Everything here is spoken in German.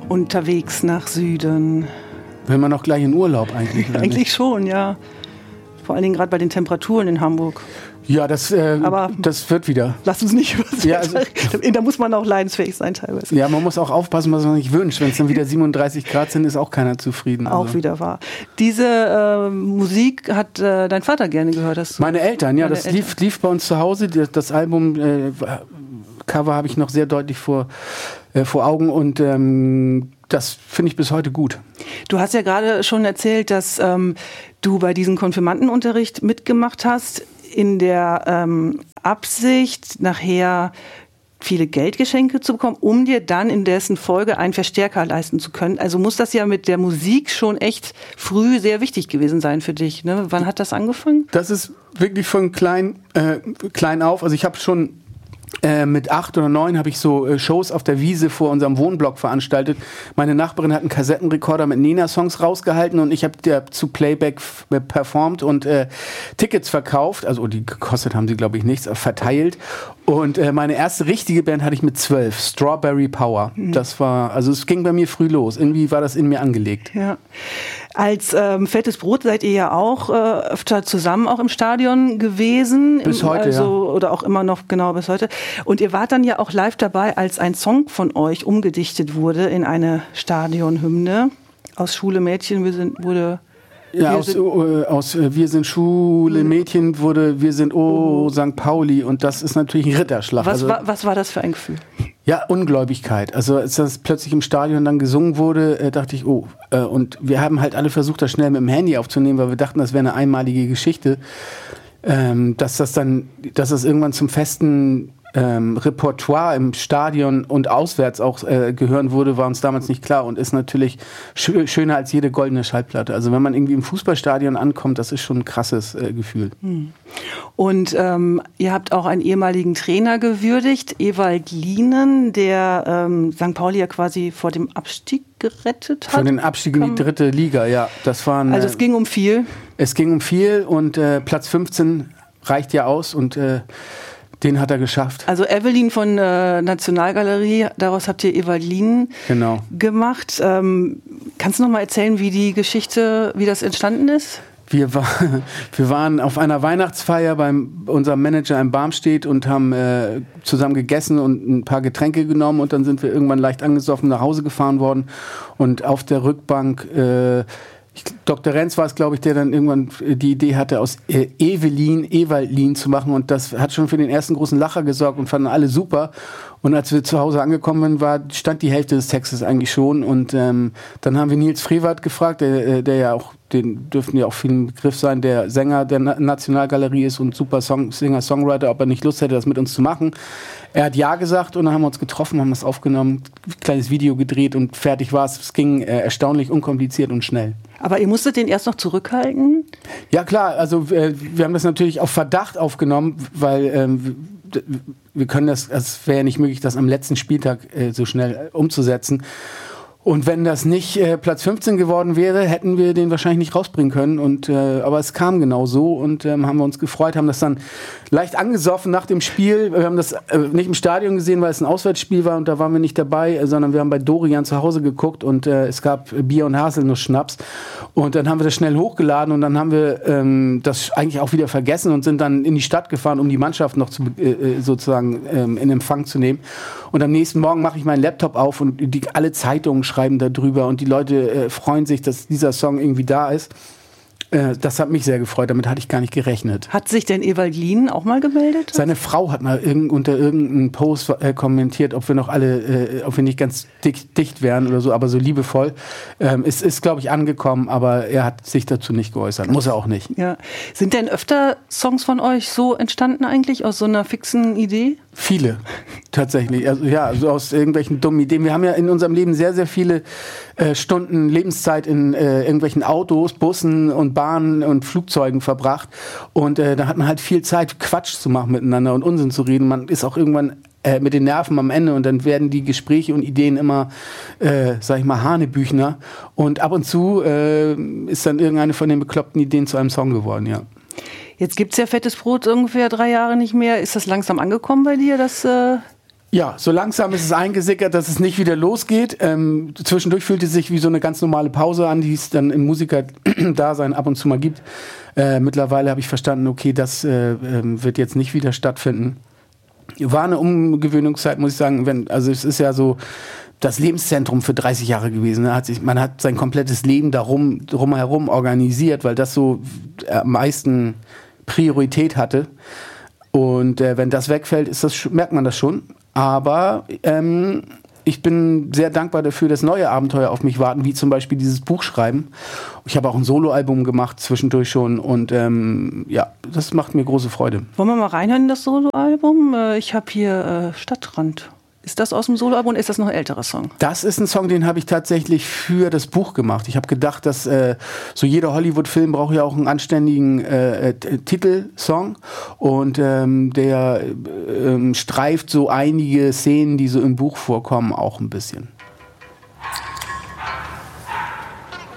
unterwegs nach Süden. Will man noch gleich in Urlaub eigentlich? Eigentlich nicht? Schon, ja. Vor allen Dingen gerade bei den Temperaturen in Hamburg. Ja, das wird wieder. Lass uns nicht da muss man auch leidensfähig sein teilweise. Ja, man muss auch aufpassen, was man sich wünscht. Wenn es dann wieder 37 Grad sind, ist auch keiner zufrieden. Auch wieder wahr. Diese Musik hat dein Vater gerne gehört? Meine Eltern, ja. Das lief bei uns zu Hause. Das Album Cover habe ich noch sehr deutlich vor Augen und das finde ich bis heute gut. Du hast ja gerade schon erzählt, dass du bei diesem Konfirmandenunterricht mitgemacht hast, in der Absicht, nachher viele Geldgeschenke zu bekommen, um dir dann in dessen Folge einen Verstärker leisten zu können. Also muss das ja mit der Musik schon echt früh sehr wichtig gewesen sein für dich, ne? Wann hat das angefangen? Das ist wirklich von klein auf. Also ich habe schon mit 8 oder 9 habe ich so Shows auf der Wiese vor unserem Wohnblock veranstaltet. Meine Nachbarin hat einen Kassettenrekorder mit Nena-Songs rausgehalten und ich habe zu Playback performt und Tickets verkauft. Also die gekostet haben sie, glaube ich, nichts, verteilt. Und meine erste richtige Band hatte ich mit 12, Strawberry Power. Das war, also es ging bei mir früh los. Irgendwie war das in mir angelegt. Ja. Als Fettes Brot seid ihr ja auch öfter zusammen auch im Stadion gewesen. Bis heute, ja. Oder auch immer noch, genau, bis heute. Und ihr wart dann ja auch live dabei, als ein Song von euch umgedichtet wurde in eine Stadionhymne. Aus Schule Mädchen wurde... Ja, aus Wir sind Schule, Mädchen wurde Wir sind St. Pauli und das ist natürlich ein Ritterschlag. Was war das für ein Gefühl? Ja, Ungläubigkeit. Also als das plötzlich im Stadion dann gesungen wurde, dachte ich, und wir haben halt alle versucht, das schnell mit dem Handy aufzunehmen, weil wir dachten, das wäre eine einmalige Geschichte, dass das irgendwann zum festen Repertoire im Stadion und auswärts auch gehören würde, war uns damals nicht klar und ist natürlich schöner als jede goldene Schallplatte. Also wenn man irgendwie im Fußballstadion ankommt, das ist schon ein krasses Gefühl. Und ihr habt auch einen ehemaligen Trainer gewürdigt, Ewald Lienen, der St. Pauli ja quasi vor dem Abstieg gerettet hat. Vor den Abstieg in die 3. Liga, ja. Also es ging um viel. Es ging um viel und Platz 15 reicht ja aus und den hat er geschafft. Also Evelyn von Nationalgalerie, daraus habt ihr Ewald Lienen gemacht. Kannst du noch mal erzählen, wie das entstanden ist? Wir waren auf einer Weihnachtsfeier bei unserem Manager in Barmstedt und haben zusammen gegessen und ein paar Getränke genommen und dann sind wir irgendwann leicht angesoffen nach Hause gefahren worden und auf der Rückbank Dr. Renz war es, glaube ich, der dann irgendwann die Idee hatte, aus Ewald Lien zu machen und das hat schon für den ersten großen Lacher gesorgt und fanden alle super. Und als wir zu Hause angekommen waren, stand die Hälfte des Textes eigentlich schon und dann haben wir Nils Frevert gefragt, der ja auch, den dürften ja auch vielen Begriff sein, der Sänger der Nationalgalerie ist und super Singer-Songwriter, ob er nicht Lust hätte, das mit uns zu machen. Er hat ja gesagt und dann haben wir uns getroffen, haben das aufgenommen, ein kleines Video gedreht und fertig war es. Es ging erstaunlich unkompliziert und schnell. Aber ihr musstet den erst noch zurückhalten? Ja klar, also wir haben das natürlich auf Verdacht aufgenommen, weil wir können es wäre ja nicht möglich, das am letzten Spieltag so schnell umzusetzen. Und wenn das nicht Platz 15 geworden wäre, hätten wir den wahrscheinlich nicht rausbringen können. Aber es kam genau so und haben wir uns gefreut, haben das dann leicht angesoffen nach dem Spiel. Wir haben das nicht im Stadion gesehen, weil es ein Auswärtsspiel war und da waren wir nicht dabei, sondern wir haben bei Dorian zu Hause geguckt und es gab Bier und Haselnuss-Schnaps. Und dann haben wir das schnell hochgeladen und dann haben wir das eigentlich auch wieder vergessen und sind dann in die Stadt gefahren, um die Mannschaft noch sozusagen in Empfang zu nehmen. Und am nächsten Morgen mache ich meinen Laptop auf und alle Zeitungen schreiben darüber und die Leute freuen sich, dass dieser Song irgendwie da ist. Das hat mich sehr gefreut, damit hatte ich gar nicht gerechnet. Hat sich denn Ewald Lienen auch mal gemeldet? Seine Frau hat mal unter irgendeinem Post kommentiert, ob wir noch alle, ob wir nicht ganz dicht wären oder so, aber so liebevoll. Es ist, glaube ich, angekommen, aber er hat sich dazu nicht geäußert. Muss er auch nicht. Ja. Sind denn öfter Songs von euch so entstanden eigentlich, aus so einer fixen Idee? Viele, tatsächlich. Also ja, so aus irgendwelchen dummen Ideen. Wir haben ja in unserem Leben sehr, sehr viele Stunden Lebenszeit in irgendwelchen Autos, Bussen und Bahnen und Flugzeugen verbracht. Und da hat man halt viel Zeit, Quatsch zu machen miteinander und Unsinn zu reden. Man ist auch irgendwann mit den Nerven am Ende und dann werden die Gespräche und Ideen immer, sag ich mal, hanebüchner. Und ab und zu ist dann irgendeine von den bekloppten Ideen zu einem Song geworden, ja. Jetzt gibt's ja Fettes Brot ungefähr 3 Jahre nicht mehr. Ist das langsam angekommen bei dir, dass Ja, so langsam ist es eingesickert, dass es nicht wieder losgeht. Zwischendurch fühlt es sich wie so eine ganz normale Pause an, die es dann im Musikerdasein ab und zu mal gibt. Mittlerweile habe ich verstanden, okay, das wird jetzt nicht wieder stattfinden. War eine Umgewöhnungszeit, muss ich sagen. Also es ist ja so das Lebenszentrum für 30 Jahre gewesen. Man hat sein komplettes Leben drumherum organisiert, weil das so am meisten Priorität hatte. Und wenn das wegfällt, merkt man das schon. Aber ich bin sehr dankbar dafür, dass neue Abenteuer auf mich warten, wie zum Beispiel dieses Buch schreiben. Ich habe auch ein Soloalbum gemacht zwischendurch schon und das macht mir große Freude. Wollen wir mal reinhören in das Soloalbum? Ich habe hier Stadtrand. Ist das aus dem Soloalbum oder ist das noch ein älterer Song? Das ist ein Song, den habe ich tatsächlich für das Buch gemacht. Ich habe gedacht, dass so jeder Hollywood-Film braucht ja auch einen anständigen Titelsong und der streift so einige Szenen, die so im Buch vorkommen, auch ein bisschen.